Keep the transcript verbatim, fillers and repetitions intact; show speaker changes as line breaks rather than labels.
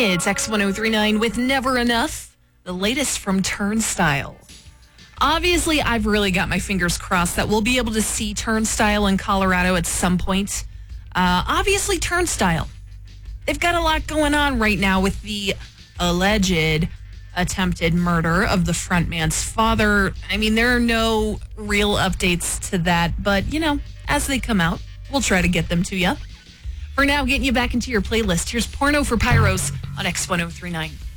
It's X ten thirty-nine with Never Enough, the latest from Turnstile. Obviously, I've really got my fingers crossed that we'll be able to see Turnstile in Colorado at some point. Uh, obviously, Turnstile. They've got a lot going on right now with the alleged attempted murder of the frontman's father. I mean, there are no real updates to that, but, you know, as they come out, we'll try to get them to you. For now, getting you back into your playlist, here's Porno for Pyros on X ten thirty-nine.